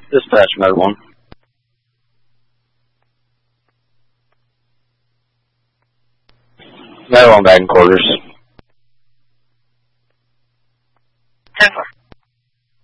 Dispatch Med 1. Med 1 back in quarters. 10-4.